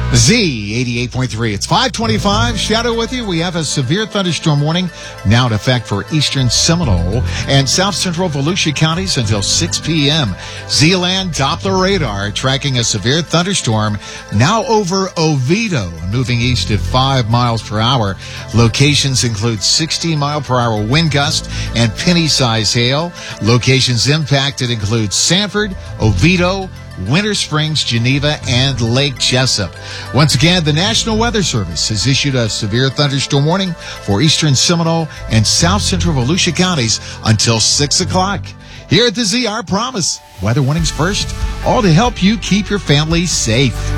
Z 88.3. It's 525. Shadow with you. We have a severe thunderstorm warning now in effect for eastern Seminole and south central Volusia counties until 6 p.m. Z-Land Doppler radar tracking a severe thunderstorm now over Oviedo, moving east at 5 miles per hour. Locations include 60 mile per hour wind gust and penny-size hail. Locations impacted include Sanford, Oviedo, Winter Springs, Geneva, and Lake Jessup. Once again, the National Weather Service has issued a severe thunderstorm warning for eastern Seminole and south central Volusia counties until 6 o'clock. Here at the Z, our promise. Weather warnings first, all to help you keep your family safe.